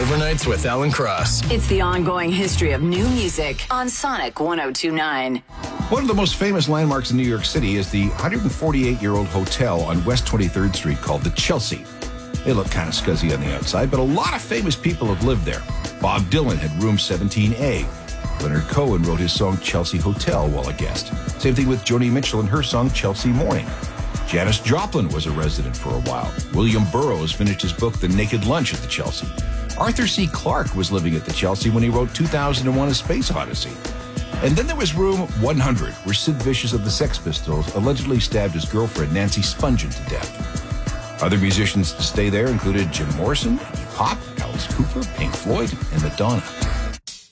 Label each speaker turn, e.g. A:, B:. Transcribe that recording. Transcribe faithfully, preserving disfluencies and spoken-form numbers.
A: Overnights with Alan Cross.
B: It's the ongoing history of new music on Sonic one oh two point nine.
C: One of the most famous landmarks in New York City is the one hundred forty-eight-year-old hotel on West twenty-third Street called the Chelsea. They look kind of scuzzy on the outside, but a lot of famous people have lived there. Bob Dylan had room seventeen A. Leonard Cohen wrote his song Chelsea Hotel while a guest. Same thing with Joni Mitchell and her song Chelsea Morning. Janis Joplin was a resident for a while. William Burroughs finished his book The Naked Lunch at the Chelsea. Arthur C. Clarke was living at the Chelsea when he wrote two thousand one A Space Odyssey. And then there was room one hundred, where Sid Vicious of the Sex Pistols allegedly stabbed his girlfriend Nancy Spungen to death. Other musicians to stay there included Jim Morrison, Iggy Pop, Alice Cooper, Pink Floyd, and Madonna.